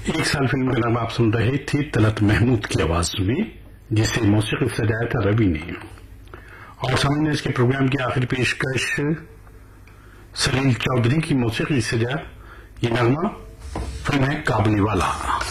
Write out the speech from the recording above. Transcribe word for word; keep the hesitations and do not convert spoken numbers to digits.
एक साल फिल्म का नाम आप सुन रहे थे तलत महमूद की आवाज में, जिसे मौसीकी सजाया था रवि ने। और सामने इसके प्रोग्राम की आखिरी पेशकश सलील चौधरी की मौसीकी सजा, ये नगमा फिल्म है काबुली वाला।